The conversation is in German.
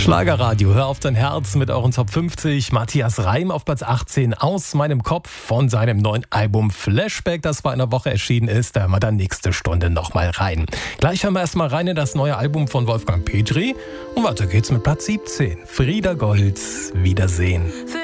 Schlagerradio, hör auf dein Herz mit euren Top 50. Matthias Reim auf Platz 18, Aus meinem Kopf von seinem neuen Album Flashback, das vor einer Woche erschienen ist. Da hören wir dann nächste Stunde nochmal rein. Gleich hören wir erstmal rein in das neue Album von Wolfgang Petri. Und weiter geht's mit Platz 17, Frieda Goltz, Wiedersehen.